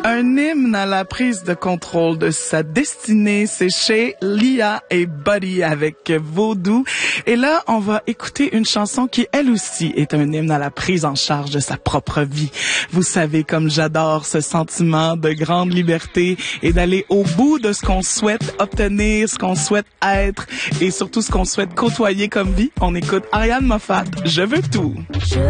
Un hymne à la prise de contrôle de sa destinée, c'est chez Lia et Buddy avec Vaudou. Et là, on va écouter une chanson qui, elle aussi, est un hymne à la prise en charge de sa propre vie. Vous savez comme j'adore ce sentiment de grande liberté et d'aller au bout de ce qu'on souhaite obtenir, ce qu'on souhaite être et surtout ce qu'on souhaite côtoyer comme vie. On écoute Ariane Moffat, Je veux tout.